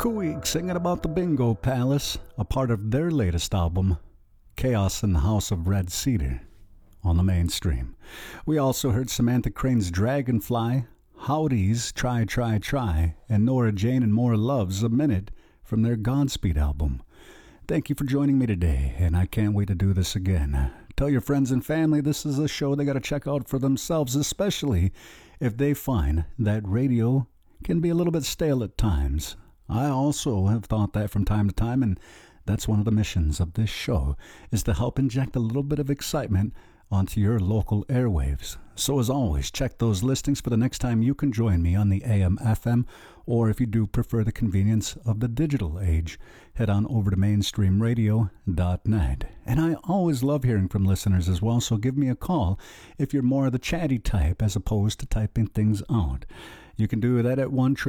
Kuik singing about the Bingo Palace, a part of their latest album, Chaos in the House of Red Cedar, on the mainstream. We also heard Samantha Crane's Dragonfly, Howdy's Try, Try, Try, and Nora Jane and More Love's A Minute from their Godspeed album. Thank you for joining me today, and I can't wait to do this again. Tell your friends and family this is a show they got to check out for themselves, especially if they find that radio can be a little bit stale at times. I also have thought that from time to time, and that's one of the missions of this show, is to help inject a little bit of excitement onto your local airwaves. So as always, check those listings for the next time you can join me on the AM/FM, or if you do prefer the convenience of the digital age, head on over to mainstreamradio.net. And I always love hearing from listeners as well, so give me a call if you're more of the chatty type as opposed to typing things out. You can do that at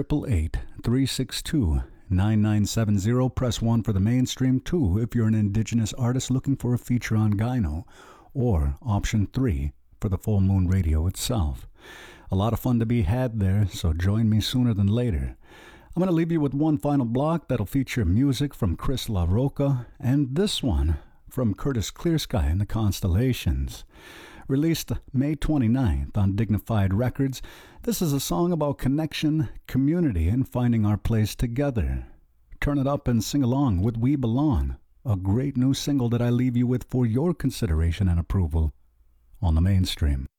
1-888-362-9970. Press 1 for the mainstream, 2 if you're an indigenous artist looking for a feature on Gyno, or option 3 for the Full Moon Radio itself. A lot of fun to be had there, so join me sooner than later. I'm going to leave you with one final block that'll feature music from Chris LaRocca, and this one from Curtis Clearsky and the Constellations. Released May 29th on Dignified Records, this is a song about connection, community, and finding our place together. Turn it up and sing along with We Belong, a great new single that I leave you with for your consideration and approval on the mainstream.